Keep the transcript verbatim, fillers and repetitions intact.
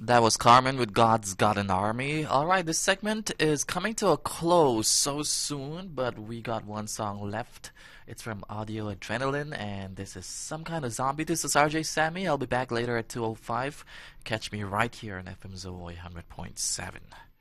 That was Carmen with God's Got an Army. Alright, this segment is coming to a close so soon, but we got one song left. It's from Audio Adrenaline, and this is Some Kind of Zombie. This is R J Sammy. I'll be back later at two oh five. Catch me right here on F M Zoe one hundred point seven.